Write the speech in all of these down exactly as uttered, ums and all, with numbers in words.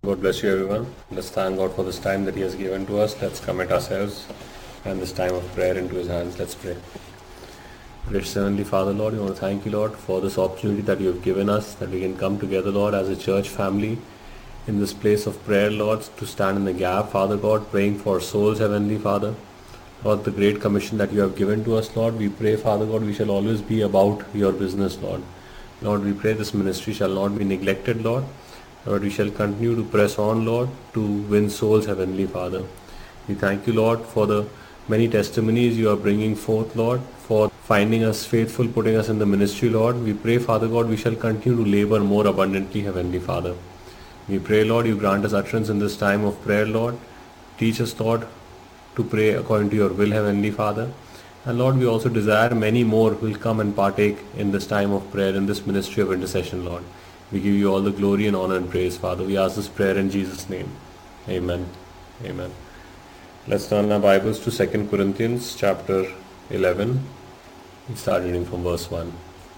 God bless you, everyone. Let's thank God for this time that He has given to us. Let's commit ourselves and this time of prayer into His hands. Let's pray. Gracious Heavenly Father, Lord, we want to thank you, Lord, for this opportunity that you have given us, that we can come together, Lord, as a church family in this place of prayer, Lord, to stand in the gap, Father God, praying for souls, Heavenly Father. Lord, the great commission that you have given to us, Lord, we pray, Father God, we shall always be about your business, Lord. Lord, we pray this ministry shall not be neglected, Lord. Lord, we shall continue to press on, Lord, to win souls, Heavenly Father. We thank you, Lord, for the many testimonies you are bringing forth, Lord, for finding us faithful, putting us in the ministry, Lord. We pray, Father God, we shall continue to labor more abundantly, Heavenly Father. We pray, Lord, you grant us utterance in this time of prayer, Lord. Teach us, Lord, to pray according to your will, Heavenly Father. And Lord, we also desire many more will come and partake in this time of prayer, in this ministry of intercession, Lord. We give you all the glory and honor and praise, Father. We ask this prayer in Jesus' name. Amen. Amen. Let's turn our Bibles to Second Corinthians chapter eleven. We start reading from verse one.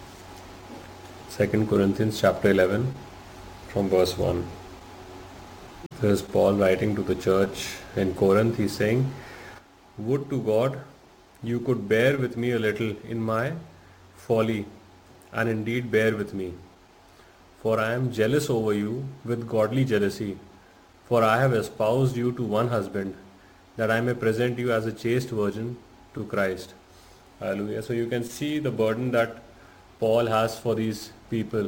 Second Corinthians chapter eleven from verse one. There is Paul writing to the church in Corinth. He's saying, "Would to God you could bear with me a little in my folly, and indeed bear with me. For I am jealous over you with godly jealousy, for I have espoused you to one husband, that I may present you as a chaste virgin to Christ." Hallelujah. So you can see the burden that Paul has for these people.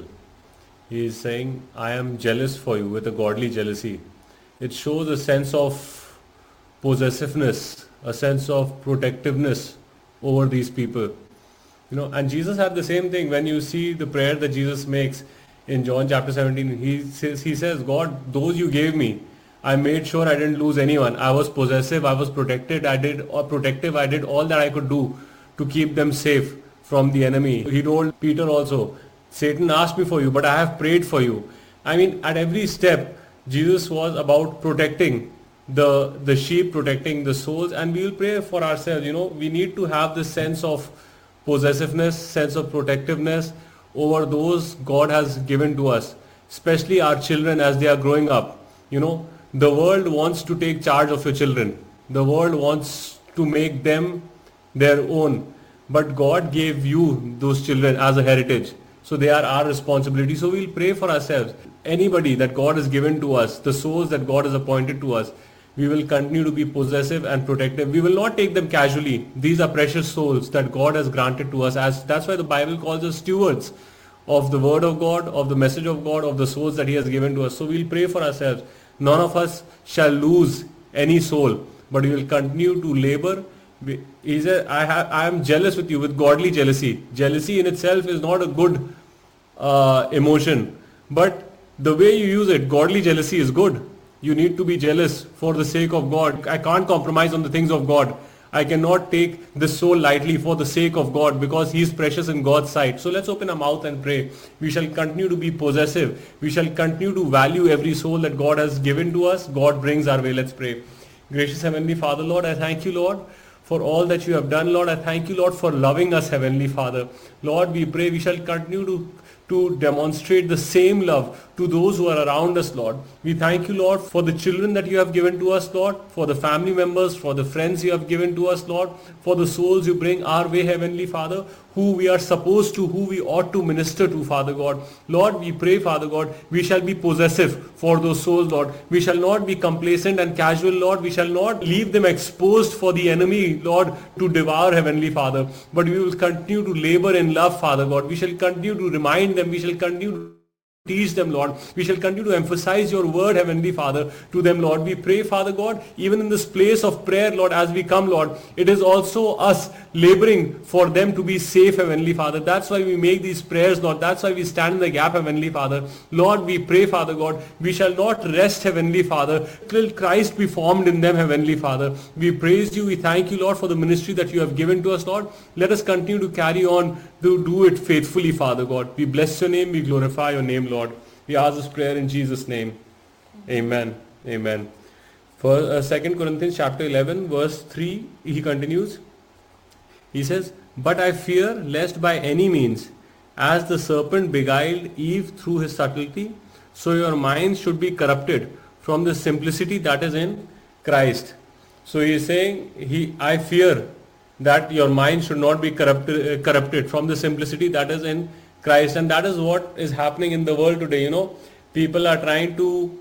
He is saying, I am jealous for you with a godly jealousy. It shows a sense of possessiveness, a sense of protectiveness over these people. You know, and Jesus had the same thing. When you see the prayer that Jesus makes in John chapter seventeen, he says, he says, God, those you gave me, I made sure I didn't lose anyone. I was possessive, I was protected, I did or protective, I did all that I could do to keep them safe from the enemy. He told Peter also, Satan asked me for you, but I have prayed for you. I mean, at every step, Jesus was about protecting the the sheep, protecting the souls, and we will pray for ourselves. You know, we need to have this sense of possessiveness, sense of protectiveness over those God has given to us, especially our children as they are growing up. You know, the world wants to take charge of your children. The world wants to make them their own. But God gave you those children as a heritage. So they are our responsibility. So we'll pray for ourselves. Anybody that God has given to us, the souls that God has appointed to us, we will continue to be possessive and protective. We will not take them casually. These are precious souls that God has granted to us. As that's why the Bible calls us stewards of the word of God, of the message of God, of the souls that He has given to us. So we'll pray for ourselves. None of us shall lose any soul, but we will continue to labor. He said, I, have, I am jealous with you with godly jealousy. Jealousy in itself is not a good uh, emotion, but the way you use it, godly jealousy is good. You need to be jealous for the sake of God. I can't compromise on the things of God. I cannot take this soul lightly for the sake of God, because He is precious in God's sight. So let's open our mouth and pray. We shall continue to be possessive. We shall continue to value every soul that God has given to us. God brings our way. Let's pray. Gracious Heavenly Father, Lord, I thank you, Lord, for all that you have done, Lord. I thank you, Lord, for loving us, Heavenly Father. Lord, we pray we shall continue to to demonstrate the same love to those who are around us, Lord. We thank you, Lord, for the children that you have given to us, Lord, for the family members, for the friends you have given to us, Lord, for the souls you bring our way, Heavenly Father, who we are supposed to, who we ought to minister to, Father God. Lord, we pray, Father God, we shall be possessive for those souls, Lord. We shall not be complacent and casual, Lord. We shall not leave them exposed for the enemy, Lord, to devour, Heavenly Father. But we will continue to labor in love, Father God. We shall continue to remind them. We shall continue to teach them, Lord. We shall continue to emphasize your word, Heavenly Father, to them, Lord. We pray, Father God, even in this place of prayer, Lord, as we come, Lord, it is also us laboring for them to be safe, Heavenly Father. That's why we make these prayers, Lord. That's why we stand in the gap, Heavenly Father. Lord, we pray, Father God, we shall not rest, Heavenly Father, till Christ be formed in them, Heavenly Father. We praise you. We thank you, Lord, for the ministry that you have given to us, Lord. Let us continue to carry on to do it faithfully, Father God. We bless your name. We glorify your name, Lord. We ask this prayer in Jesus' name. Amen. Amen. For uh, Second Corinthians chapter eleven, verse three, he continues. He says, "But I fear lest by any means, as the serpent beguiled Eve through his subtlety, so your minds should be corrupted from the simplicity that is in Christ. So he is saying, he, I fear that your mind should not be corrupted, uh, corrupted from the simplicity that is in Christ. And that is what is happening in the world today. You know, people are trying to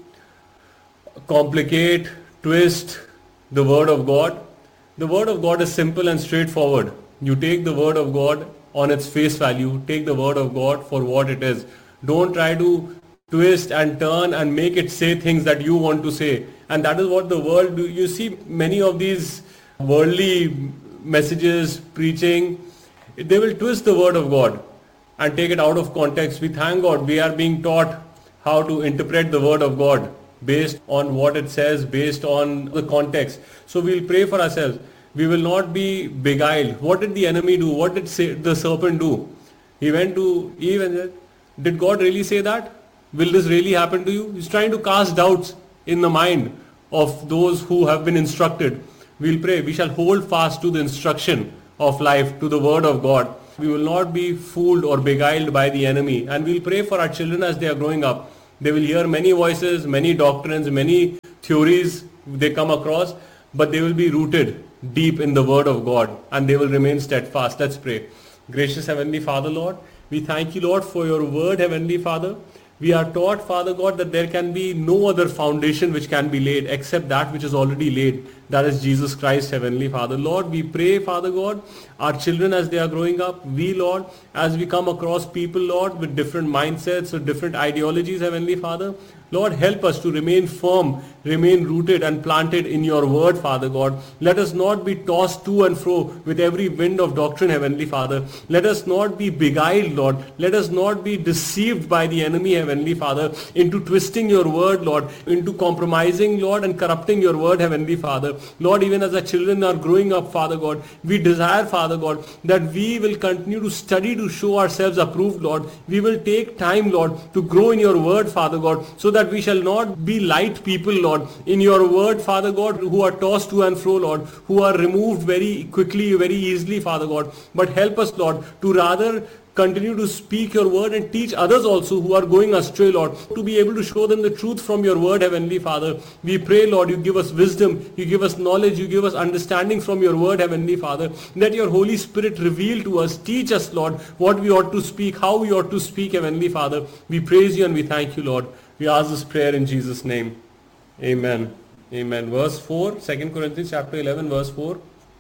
complicate, twist the word of God. The word of God is simple and straightforward. You take the word of God on its face value. Take the word of God for what it is. Don't try to twist and turn and make it say things that you want to say. And that is what the world do. You see many of these worldly messages, preaching, they will twist the word of God and take it out of context. We thank God we are being taught how to interpret the word of God based on what it says, based on the context. So we'll pray for ourselves. We will not be beguiled. What did the enemy do? What did the serpent do? He went to Eve and said, did God really say that? Will this really happen to you? He's trying to cast doubts in the mind of those who have been instructed. We'll pray. We shall hold fast to the instruction of life, to the word of God. We will not be fooled or beguiled by the enemy. And we'll pray for our children as they are growing up. They will hear many voices, many doctrines, many theories they come across, but they will be rooted deep in the word of God and they will remain steadfast. Let's pray. Gracious Heavenly Father, Lord, we thank you, Lord, for your word, Heavenly Father. We are taught, Father God, that there can be no other foundation which can be laid except that which is already laid. That is Jesus Christ, Heavenly Father. Lord, we pray, Father God, our children as they are growing up, we, Lord, as we come across people, Lord, with different mindsets or different ideologies, Heavenly Father, Lord, help us to remain firm, remain rooted and planted in your word, Father God. Let us not be tossed to and fro with every wind of doctrine, Heavenly Father. Let us not be beguiled, Lord. Let us not be deceived by the enemy, Heavenly Father, into twisting your word, Lord, into compromising, Lord, and corrupting your word, Heavenly Father. Lord, even as our children are growing up, Father God, we desire, Father God, that we will continue to study to show ourselves approved, Lord. We will take time, Lord, to grow in your word, Father God, so that we shall not be light people, Lord, in your word, Father God, who are tossed to and fro, Lord, who are removed very quickly, very easily, Father God. But help us, Lord, to rather continue to speak your word and teach others also who are going astray, Lord, to be able to show them the truth from your word, Heavenly Father. We pray, Lord, you give us wisdom, you give us knowledge, you give us understanding from your word, Heavenly Father. Let your Holy Spirit reveal to us, teach us, Lord, what we ought to speak, how we ought to speak, Heavenly Father. We praise you and we thank you, Lord. We ask this prayer in Jesus' name. Amen. Amen. Verse four, Second Corinthians chapter eleven, verse four.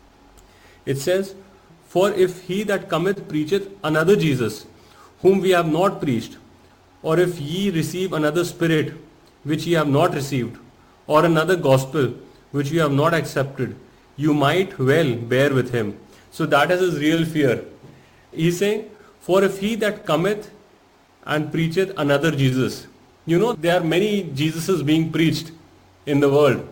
It says, for if he that cometh preacheth another Jesus, whom we have not preached, or if ye receive another spirit, which ye have not received, or another gospel, which ye have not accepted, you might well bear with him. So that is his real fear. He is saying, for if he that cometh and preacheth another Jesus. You know, there are many Jesuses being preached in the world.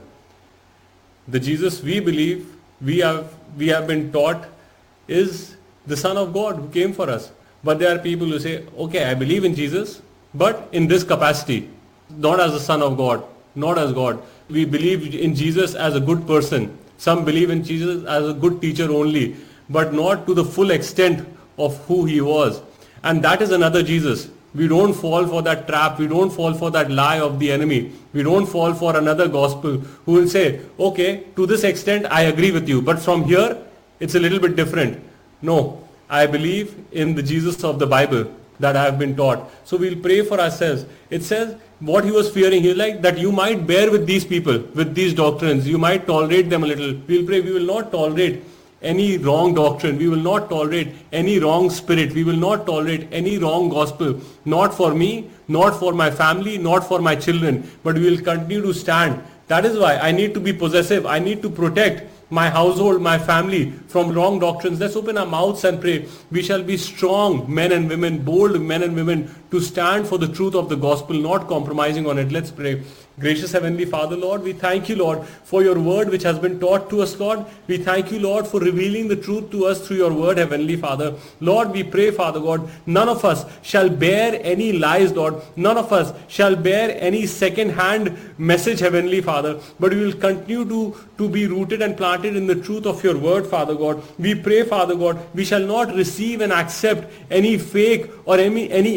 The Jesus we believe, we have, we have been taught, is the Son of God who came for us. But there are people who say, okay, I believe in Jesus, but in this capacity, not as the Son of God, not as God. We believe in Jesus as a good person. Some believe in Jesus as a good teacher only, but not to the full extent of who he was. And that is another Jesus. We don't fall for that trap. We don't fall for that lie of the enemy. We don't fall for another gospel who will say, okay, to this extent I agree with you, but from here it's a little bit different. No, I believe in the Jesus of the Bible that I have been taught. So we'll pray for ourselves. It says what he was fearing, he like that you might bear with these people, with these doctrines. You might tolerate them a little. We'll pray we will not tolerate any wrong doctrine. We will not tolerate any wrong spirit. We will not tolerate any wrong gospel. Not for me, not for my family, not for my children. But we will continue to stand. That is why I need to be possessive. I need to protect my household, my family from wrong doctrines. Let's open our mouths and pray. We shall be strong men and women, bold men and women to stand for the truth of the gospel, not compromising on it. Let's pray. Gracious Heavenly Father, Lord, we thank you, Lord, for your word which has been taught to us, Lord. We thank you, Lord, for revealing the truth to us through your word, Heavenly Father. Lord, we pray, Father God, none of us shall bear any lies, Lord. None of us shall bear any second-hand message, Heavenly Father. But we will continue to, to be rooted and planted in the truth of your word, Father God. We pray, Father God, we shall not receive and accept any fake or any, any imitation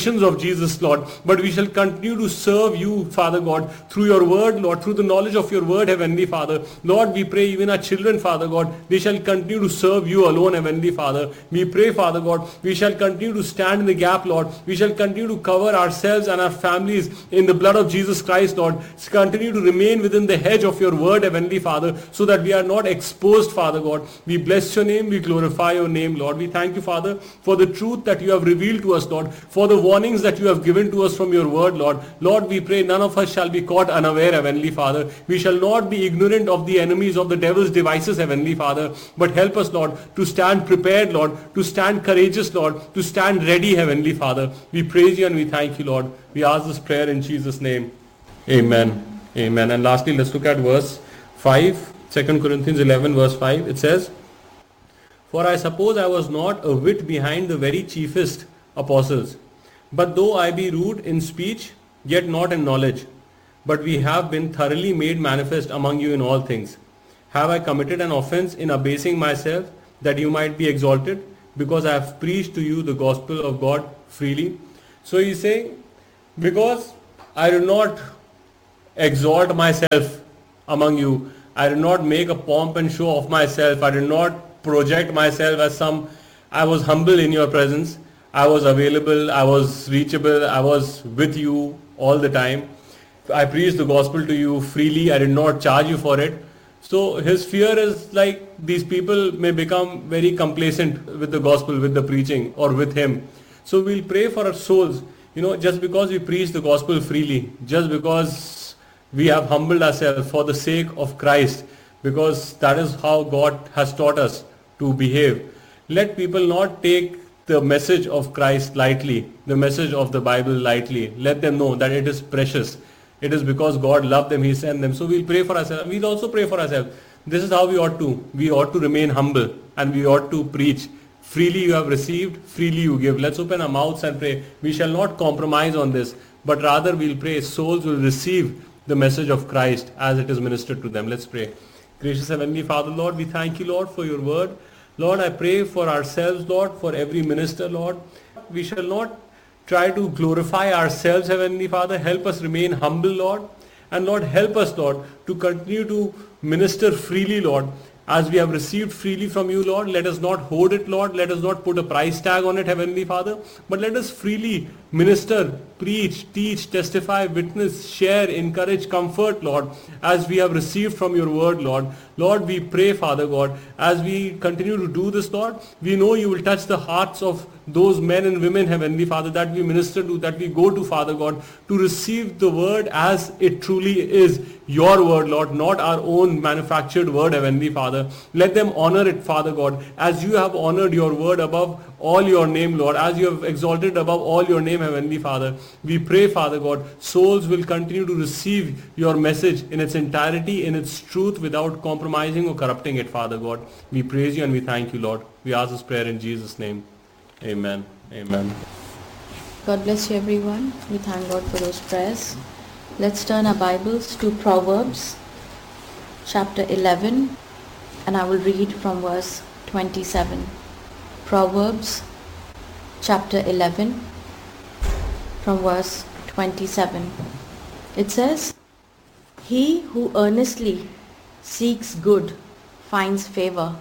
temptations of Jesus, Lord, but we shall continue to serve you, Father God, through your word, Lord, through the knowledge of your word, Heavenly Father. Lord, we pray even our children, Father God, they shall continue to serve you alone, Heavenly Father. We pray, Father God, we shall continue to stand in the gap, Lord. We shall continue to cover ourselves and our families in the blood of Jesus Christ, Lord. Continue to remain within the hedge of your word, Heavenly Father, so that we are not exposed, Father God. We bless your name, we glorify your name, Lord. We thank you, Father, for the truth that you have revealed to us, Lord, for the warnings that you have given to us from your word, Lord. Lord, we pray none of us shall be caught unaware, Heavenly Father. We shall not be ignorant of the enemies of the devil's devices, Heavenly Father, but help us, Lord, to stand prepared, Lord, to stand courageous, Lord, to stand ready, Heavenly Father. We praise you and we thank you, Lord. We ask this prayer in Jesus' name. Amen. Amen. And lastly, let's look at verse five, Second Corinthians eleven, verse five. It says, "For I suppose I was not a whit behind the very chiefest apostles. But though I be rude in speech, yet not in knowledge. But we have been thoroughly made manifest among you in all things. Have I committed an offense in abasing myself, that you might be exalted, because I have preached to you the gospel of God freely?" So he's saying, because I do not exalt myself among you, I do not make a pomp and show of myself, I do not project myself as some, I was humble in your presence, I was available, I was reachable, I was with you all the time. I preached the gospel to you freely, I did not charge you for it. So his fear is like these people may become very complacent with the gospel, with the preaching, or with him. So we'll pray for our souls, you know, just because we preach the gospel freely, just because we have humbled ourselves for the sake of Christ, because that is how God has taught us to behave. Let people not take the message of Christ lightly, the message of the Bible lightly. Let them know that it is precious. It is because God loved them, He sent them. So we'll pray for ourselves. We'll also pray for ourselves. This is how we ought to. We ought to remain humble and we ought to preach. Freely you have received, freely you give. Let's open our mouths and pray. We shall not compromise on this, but rather we'll pray souls will receive the message of Christ as it is ministered to them. Let's pray. Gracious Heavenly Father, Lord, we thank you, Lord, for your word. Lord, I pray for ourselves, Lord, for every minister, Lord. We shall not try to glorify ourselves, Heavenly Father. Help us remain humble, Lord. And Lord, help us, Lord, to continue to minister freely, Lord. As we have received freely from you, Lord, let us not hoard it, Lord. Let us not put a price tag on it, Heavenly Father. But let us freely minister, preach, teach, testify, witness, share, encourage, comfort, Lord, as we have received from your word, Lord. Lord, we pray, Father God, as we continue to do this, Lord, we know you will touch the hearts of those men and women, Heavenly Father, that we minister to, that we go to, Father God, to receive the word as it truly is, your word, Lord, not our own manufactured word, Heavenly Father. Let them honor it, Father God, as you have honored your word above all your name, Lord, as you have exalted above all your name, Heavenly Father. We pray, Father God, souls will continue to receive your message in its entirety, in its truth, without compromising or corrupting it, Father God. We praise you and we thank you, Lord. We ask this prayer in Jesus' name. Amen. Amen. God bless you, everyone. We thank God for those prayers. Let's turn our Bibles to Proverbs chapter eleven, and I will read from verse twenty-seven. Proverbs chapter eleven from verse twenty-seven. It says, "He who earnestly seeks good finds favor,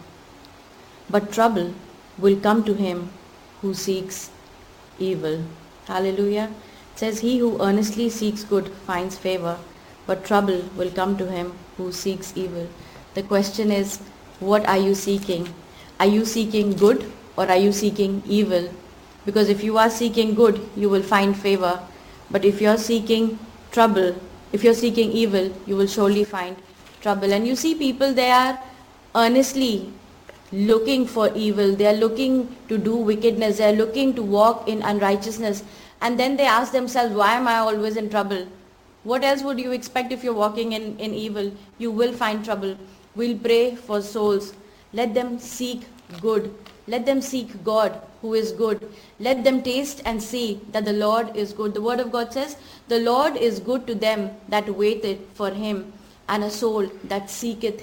but trouble will come to him who seeks evil." Hallelujah. It says, "He who earnestly seeks good finds favor, but trouble will come to him who seeks evil." The question is, what are you seeking? Are you seeking good or are you seeking evil? Because if you are seeking good, you will find favor. But if you're seeking trouble, if you're seeking evil, you will surely find trouble. And you see people, they are earnestly looking for evil. They are looking to do wickedness. They are looking to walk in unrighteousness. And then they ask themselves, why am I always in trouble? What else would you expect if you're walking in, in evil? You will find trouble. We'll pray for souls. Let them seek good. Let them seek God who is good. Let them taste and see that the Lord is good. The word of God says, "The Lord is good to them that waiteth for him, and a soul that seeketh him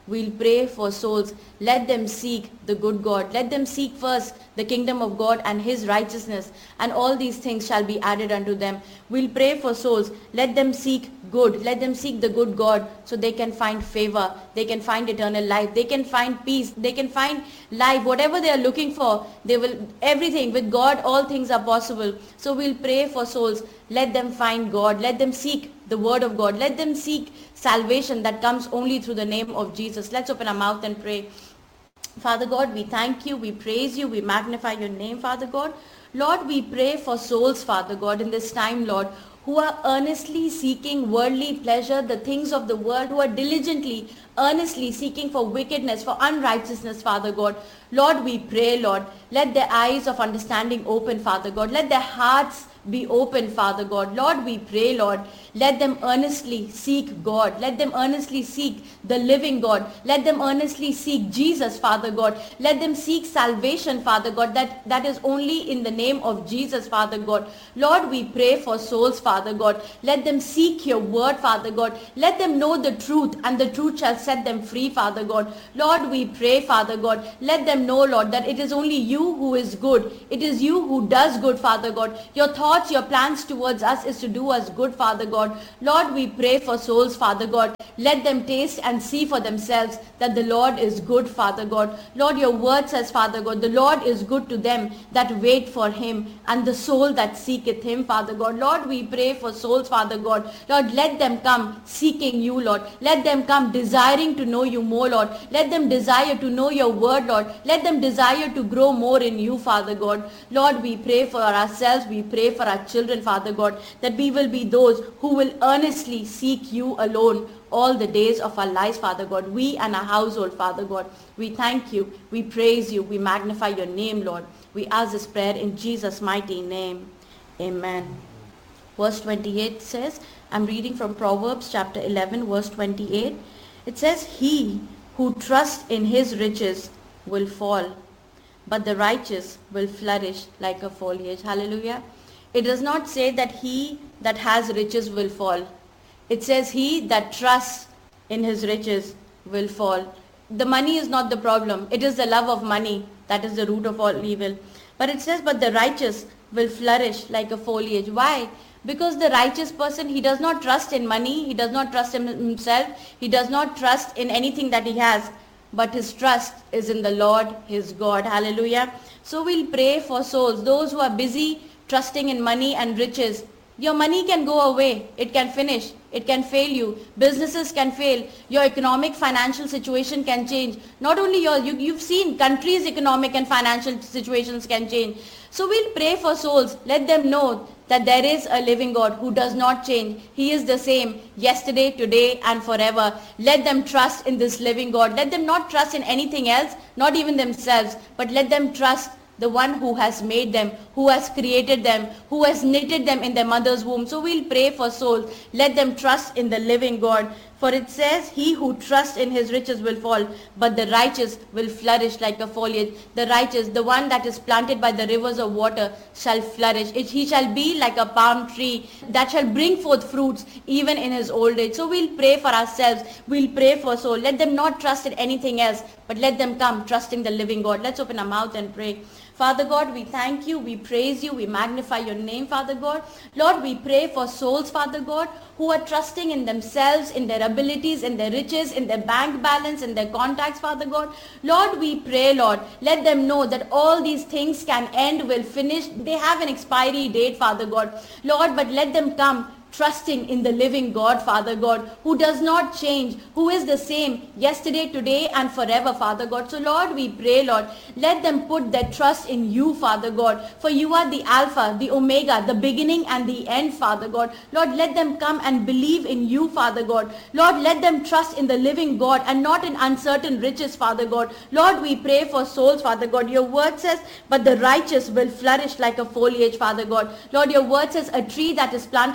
We'll pray for souls. Let them seek the good God. Let them seek first the kingdom of God and his righteousness, and all these things shall be added unto them. We'll pray for souls. Let them seek good. Let them seek the good God so they can find favor. They can find eternal life. They can find peace. They can find life. Whatever they are looking for, they will, everything. With God, all things are possible. So we'll pray for souls. Let them find God. Let them seek the word of God. Let them seek salvation that comes only through the name of Jesus. Let's open our mouth and pray. Father God, we thank you, we praise you, we magnify your name, Father God. Lord, we pray for souls, Father God, in this time, Lord, who are earnestly seeking worldly pleasure, the things of the world, who are diligently, earnestly seeking for wickedness, for unrighteousness, Father God. Lord, we pray, Lord, let their eyes of understanding open, Father God. Let their hearts be open, Father God. Lord, we pray, Lord, let them earnestly seek God. Let them earnestly seek the living God. Let them earnestly seek Jesus, Father God. Let them seek salvation, Father God, that, that is only in the name of Jesus, Father God. Lord, we pray for souls, Father God. Let them seek your word, Father God. Let them know the truth, and the truth shall set them free, Father God. Lord, we pray, Father God, let them know, Lord, that it is only you who is good. It is you who does good, Father God. Your thoughts, your plans towards us is to do us good, Father God. Lord, we pray for souls, Father God. Let them taste and see for themselves that the Lord is good, Father God. Lord, your word says, Father God, the Lord is good to them that wait for him, and the soul that seeketh him, Father God. Lord, we pray for souls, Father God. Lord, let them come seeking you, Lord. Let them come desiring to know you more, Lord. Let them desire to know your word, Lord. Let them desire to grow more in you, Father God. Lord, we pray for ourselves. We pray for our children, Father God, that we will be those who will earnestly seek you alone all the days of our lives, Father God. We and our household, Father God. We thank you. We praise you. We magnify your name, Lord. We ask this prayer in Jesus' mighty name. Amen. Verse twenty-eight says, I'm reading from Proverbs chapter eleven, verse twenty-eight. It says, he who trusts in his riches will fall, but the righteous will flourish like a foliage. Hallelujah. It does not say that he that has riches will fall. It says he that trusts in his riches will fall. The money is not the problem. It is the love of money that is the root of all evil. But it says, but the righteous will flourish like a foliage. Why? Because the righteous person, he does not trust in money. He does not trust in himself. He does not trust in anything that he has. But his trust is in the Lord, his God. Hallelujah. So we'll pray for souls. Those who are busy trusting in money and riches. Your money can go away. It can finish. It can fail you. Businesses can fail. Your economic financial situation can change. Not only your, you, you've seen countries' economic and financial situations can change. So we'll pray for souls. Let them know that there is a living God who does not change. He is the same yesterday, today, and forever. Let them trust in this living God. Let them not trust in anything else, not even themselves, but let them trust the one who has made them, who has created them, who has knitted them in their mother's womb. So we'll pray for souls. Let them trust in the living God. For it says, he who trusts in his riches will fall, but the righteous will flourish like a foliage. The righteous, the one that is planted by the rivers of water, shall flourish. It, he shall be like a palm tree that shall bring forth fruits even in his old age. So we'll pray for ourselves. We'll pray for soul. Let them not trust in anything else, but let them come trusting the living God. Let's open our mouth and pray. Father God, we thank you, we praise you, we magnify your name, Father God. Lord, we pray for souls, Father God, who are trusting in themselves, in their abilities, in their riches, in their bank balance, in their contacts, Father God. Lord, we pray, Lord, let them know that all these things can end, will finish. They have an expiry date, Father God. Lord, but let them come trusting in the living God, Father God, who does not change, who is the same yesterday, today, and forever, Father God. So Lord, we pray, Lord, let them put their trust in you, Father God, for you are the Alpha, the Omega, the beginning and the end, Father God. Lord, let them come and believe in you, Father God. Lord, let them trust in the living God and not in uncertain riches, Father God. Lord, we pray for souls, Father God. Your word says, but the righteous will flourish like a foliage, Father God. Lord, your word says, a tree that is planted by the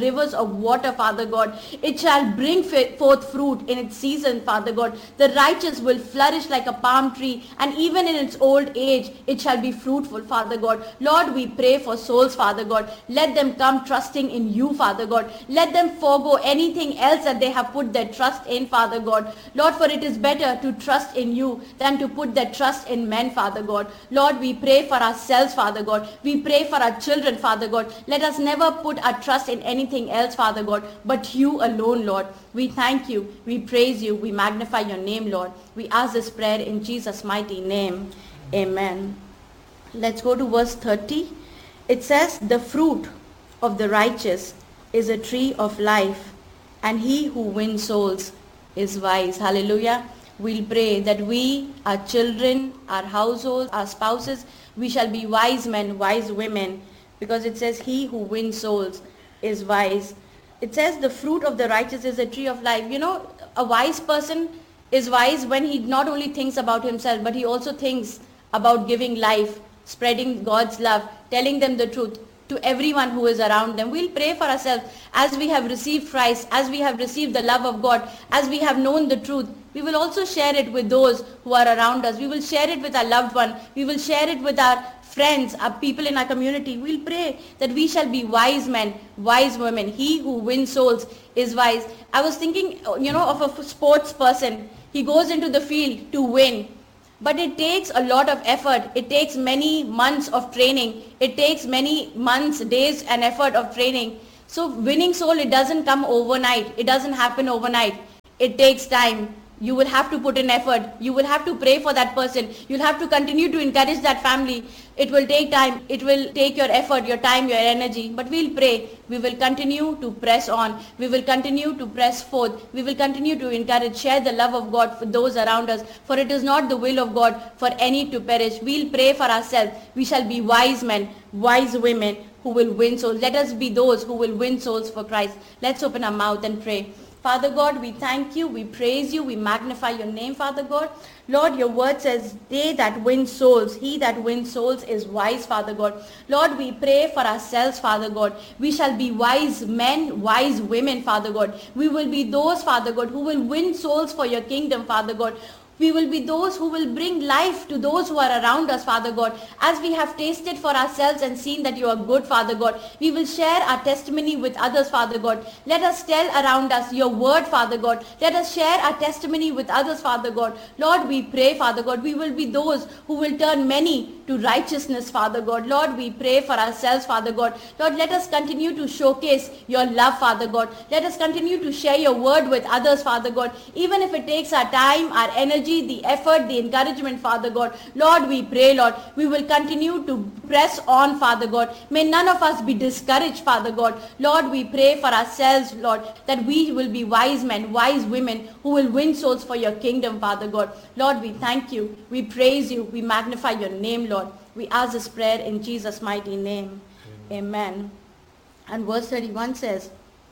rivers of water, Father God. It shall bring forth fruit in its season, Father God. The righteous will flourish like a palm tree, and even in its old age, it shall be fruitful, Father God. Lord, we pray for souls, Father God. Let them come trusting in you, Father God. Let them forego anything else that they have put their trust in, Father God. Lord, for it is better to trust in you than to put their trust in men, Father God. Lord, we pray for ourselves, Father God. We pray for our children, Father God. Let us never put our trust in anything else, Father God, but you alone, Lord. We thank you, we praise you, we magnify your name, Lord. We ask this prayer in Jesus' mighty name. Amen. Let's go to verse thirty. It says, the fruit of the righteous is a tree of life, and he who wins souls is wise. Hallelujah. We'll pray that we, our children, our households, our spouses, we shall be wise men, wise women, because it says he who wins souls is wise. It says the fruit of the righteous is a tree of life. You know, a wise person is wise when he not only thinks about himself, but he also thinks about giving life, spreading God's love, telling them the truth to everyone who is around them. We'll pray for ourselves as we have received Christ, as we have received the love of God, as we have known the truth. We will also share it with those who are around us. We will share it with our loved one. We will share it with our friends, our people in our community. We'll pray that we shall be wise men, wise women. He who wins souls is wise. I was thinking, you know, of a sports person. He goes into the field to win. But it takes a lot of effort. It takes many months of training. It takes many months, days and effort of training. So winning soul, it doesn't come overnight. It doesn't happen overnight. It takes time. You will have to put in effort. You will have to pray for that person. You'll have to continue to encourage that family. It will take time. It will take your effort, your time, your energy. But we'll pray. We will continue to press on. We will continue to press forth. We will continue to encourage, share the love of God for those around us. For it is not the will of God for any to perish. We'll pray for ourselves. We shall be wise men, wise women who will win souls. Let us be those who will win souls for Christ. Let's open our mouth and pray. Father God, we thank you, we praise you, we magnify your name, Father God. Lord, your word says, they that win souls, he that wins souls is wise, Father God. Lord, we pray for ourselves, Father God. We shall be wise men, wise women, Father God. We will be those, Father God, who will win souls for your kingdom, Father God. We will be those who will bring life to those who are around us, Father God. As we have tasted for ourselves and seen that you are good, Father God, we will share our testimony with others, Father God. Let us tell around us your word, Father God. Let us share our testimony with others, Father God. Lord, we pray, Father God, we will be those who will turn many to righteousness, Father God. Lord, we pray for ourselves, Father God. Lord, let us continue to showcase your love, Father God. Let us continue to share your word with others, Father God. Even if it takes our time, our energy, the effort, the encouragement, Father God. Lord, we pray, Lord, we will continue to press on, Father God. May none of us be discouraged, Father God. Lord, we pray for ourselves, Lord, that we will be wise men, wise women who will win souls for your kingdom, Father God. Lord, we thank you. We praise you. We magnify your name, Lord. We ask this prayer in Jesus' mighty name. Amen. Amen. And verse thirty-one says,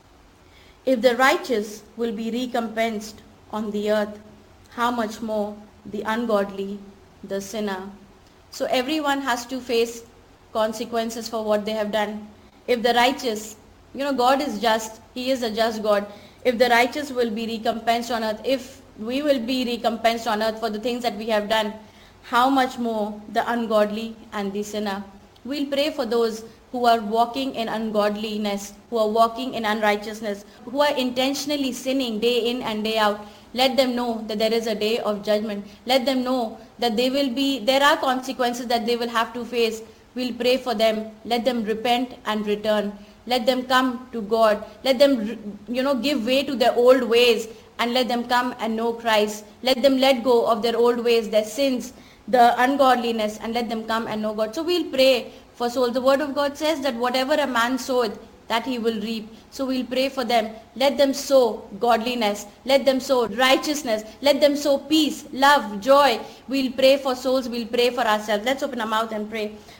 if the righteous will be recompensed on the earth, how much more the ungodly, the sinner. So everyone has to face consequences for what they have done. If the righteous, you know, God is just, he is a just God. If the righteous will be recompensed on earth, if we will be recompensed on earth for the things that we have done, how much more the ungodly and the sinner. We'll pray for those who are walking in ungodliness, who are walking in unrighteousness, who are intentionally sinning day in and day out. Let them know that there is a day of judgment. Let them know that they will be, there are consequences that they will have to face. We'll pray for them. Let them repent and return. Let them come to God. Let them, you know, give way to their old ways and let them come and know Christ. Let them let go of their old ways, their sins, the ungodliness, and let them come and know God. So we'll pray for souls. The word of God says that whatever a man soweth, that he will reap. So we'll pray for them. Let them sow godliness. Let them sow righteousness. Let them sow peace, love, joy. We'll pray for souls. We'll pray for ourselves. Let's open our mouth and pray.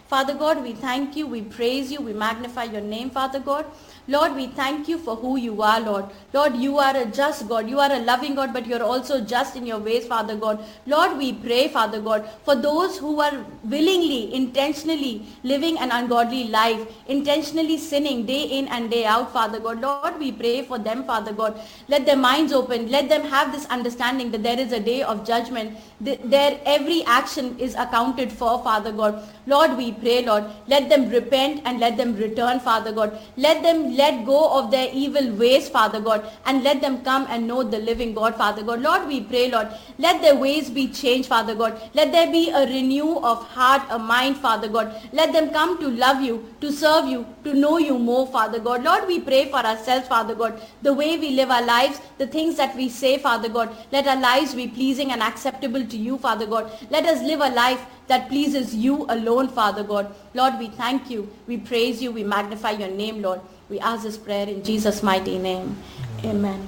Father God, we thank you, we praise you, we magnify your name, Father God. Lord, we thank you for who you are, Lord. Lord, you are a just God. You are a loving God, but you're also just in your ways, Father God. Lord, we pray, Father God, for those who are willingly, intentionally living an ungodly life, intentionally sinning day in and day out, Father God. Lord, we pray for them, Father God. Let their minds open. Let them have this understanding that there is a day of judgment. Their every action is accounted for, Father God. Lord, we pray, Lord, let them repent and let them return, Father God. Let them let go of their evil ways, Father God, and let them come and know the living God, Father God. Lord, we pray, Lord, let their ways be changed, Father God. Let there be a renew of heart, a mind, Father God. Let them come to love you, to serve you, to know you more, Father God. Lord, we pray for ourselves, Father God, the way we live our lives, the things that we say, Father God. Let our lives be pleasing and acceptable to you, Father God. Let us live a life that pleases you alone, Father God. Lord, we thank you, we praise you, we magnify your name, Lord. We ask this prayer in Jesus' mighty name. Amen.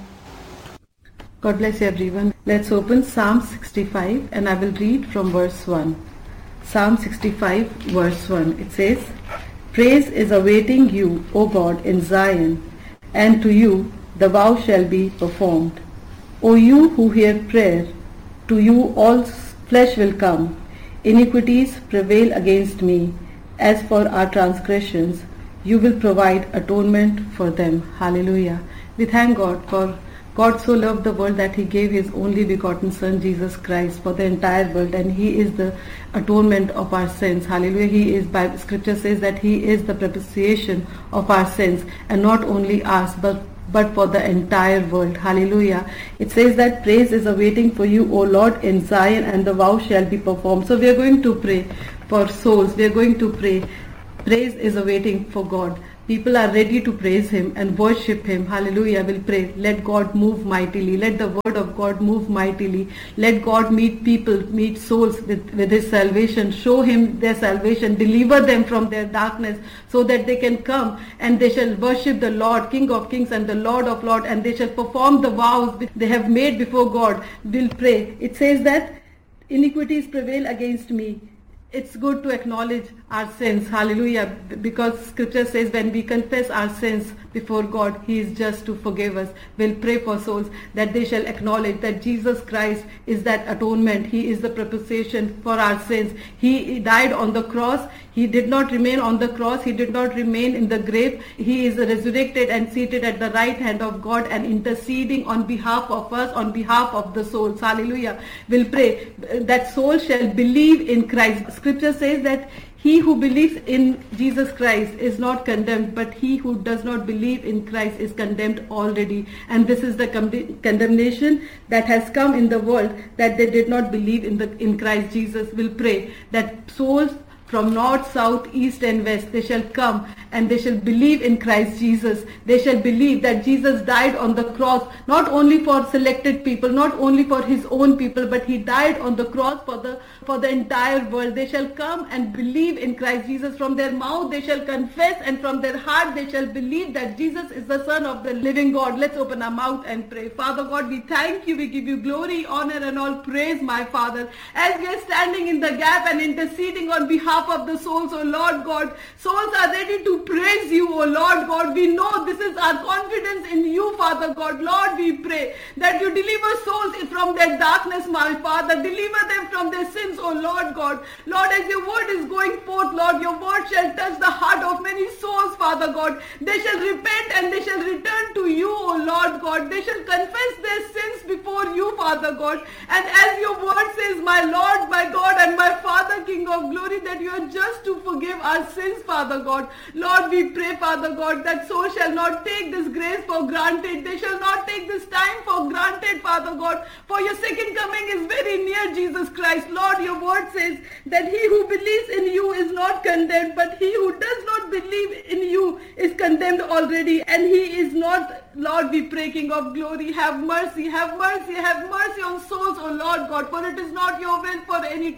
God bless you, everyone. Let's open Psalm sixty-five and I will read from verse one. Psalm sixty-five verse one. It says, Praise is awaiting you, O God, in Zion, and to you the vow shall be performed. O you who hear prayer, to you all flesh will come. Iniquities prevail against me. As for our transgressions, you will provide atonement for them. Hallelujah. We thank God for God so loved the world that he gave his only begotten Son, Jesus Christ, for the entire world, and he is the atonement of our sins. Hallelujah. He is, by scripture says that he is the propitiation of our sins, and not only ours, but but for the entire world. Hallelujah. It says that praise is awaiting for you, O Lord, in Zion, and the vow shall be performed. So we are going to pray for souls. We are going to pray. Praise is awaiting for God. People are ready to praise him and worship him. Hallelujah. We'll pray. Let God move mightily. Let the word of God move mightily. Let God meet people, meet souls with, with his salvation. Show him their salvation. Deliver them from their darkness so that they can come and they shall worship the Lord, King of kings and the Lord of lords, and they shall perform the vows they have made before God. We'll pray. It says that iniquities prevail against me. It's good to acknowledge our sins. Hallelujah. Because scripture says when we confess our sins before God, he is just to forgive us. We'll pray for souls that they shall acknowledge that Jesus Christ is that atonement. He is the propitiation for our sins. He died on the cross. He did not remain on the cross. He did not remain in the grave. He is resurrected and seated at the right hand of God and interceding on behalf of us, on behalf of the souls. Hallelujah. We'll pray that soul shall believe in Christ. Scripture says that he who believes in Jesus Christ is not condemned, but he who does not believe in Christ is condemned already. And this is the con- condemnation that has come in the world, that they did not believe in the in Christ Jesus. Will pray that souls from north, south, east and west, they shall come and they shall believe in Christ Jesus. They shall believe that Jesus died on the cross, not only for selected people, not only for his own people, but he died on the cross for the for the entire world. They shall come and believe in Christ Jesus. From their mouth they shall confess, and from their heart they shall believe that Jesus is the Son of the living God. Let's open our mouth and pray. Father God, we thank you. We give you glory, honor and all praise, my Father, as we are standing in the gap and interceding on behalf of the souls, O Lord God. Souls are ready to praise you, O Lord God. We know this is our confidence in you, Father God. Lord, we pray that you deliver souls from their darkness, my Father. Deliver them from their sins, O Lord God. Lord, as your word is going forth, Lord, your word shall touch the heart of many souls, Father God. They shall repent and they shall return to you, O Lord God. They shall confess their sins before you, Father God. And as your word says, my Lord, my God and my Father, King of glory, that you are just to forgive our sins, Father God. Lord, we pray, Father God, that souls shall not take this grace for granted. They shall not take this time for granted, Father God. For your second coming is very near, Jesus Christ. Lord, your word says that he who believes in you is not condemned, but he who does not believe in you is condemned already, and he is not. Lord, we pray, King of glory, have mercy, have mercy, have mercy on souls, O Lord God, for it is not your will for any to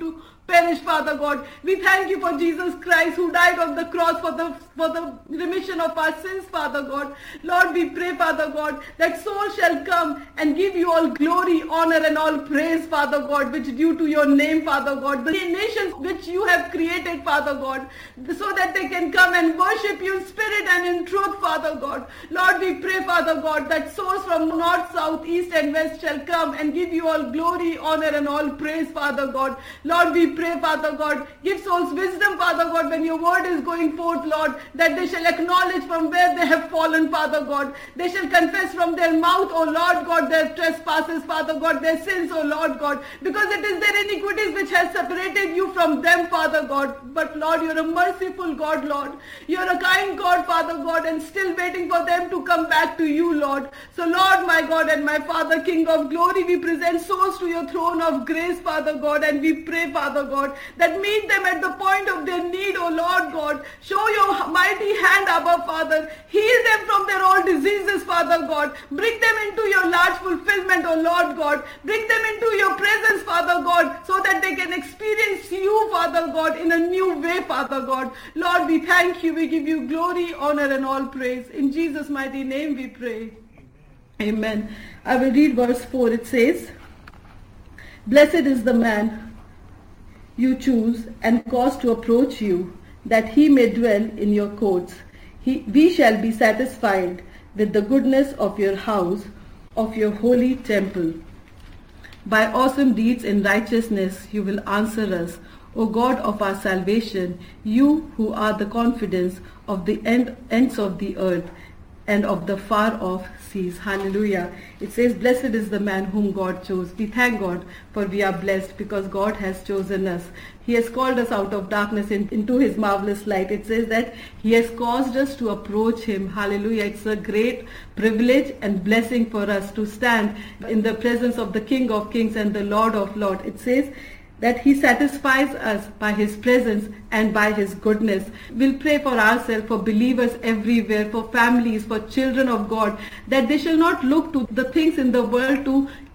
perish, Father God. We thank you for Jesus Christ who died on the cross for the for the remission of our sins, Father God. Lord, we pray, Father God, that soul shall come and give you all glory, honor and all praise, Father God, which due to your name, Father God. The nations which you have created, Father God, so that they can come and worship you in spirit and in truth, Father God. Lord, we pray, Father God, that souls from north, south, east and west shall come and give you all glory, honor and all praise, Father God. Lord, we pray, Father God, give souls wisdom, Father God, when your word is going forth, Lord, that they shall acknowledge from where they have fallen, Father God. They shall confess from their mouth, O Lord God, their trespasses, Father God, their sins, O Lord God, because it is their iniquities which has separated you from them, Father God. But Lord, you're a merciful God, Lord. You're a kind God, Father God, and still waiting for them to come back to you, Lord. So Lord, my God and my Father, King of glory, we present souls to your throne of grace, Father God, and we pray, Father God, that meet them at the point of their need, O Lord God. Show your mighty hand, Abba, Father. Heal them from their old diseases, Father God. Bring them into your large fulfillment, O Lord God. Bring them into your presence, Father God, so that they can experience you, Father God, in a new way, Father God. Lord, we thank you. We give you glory, honor and all praise. In Jesus' mighty name we pray. Amen. I will read verse four. It says, "Blessed is the man you choose and cause to approach you, that he may dwell in your courts. He, we shall be satisfied with the goodness of your house, of your holy temple. By awesome deeds in righteousness you will answer us, O God of our salvation, you who are the confidence of the end, ends of the earth and of the far off seas." Hallelujah. It says, blessed is the man whom God chose. We thank God for we are blessed because God has chosen us. He has called us out of darkness in, into his marvelous light. It says that he has caused us to approach him. Hallelujah. It's a great privilege and blessing for us to stand in the presence of the King of Kings and the Lord of Lords. It says that he satisfies us by his presence and by his goodness. We'll pray for ourselves, for believers everywhere, for families, for children of God, that they shall not look to the things in the world to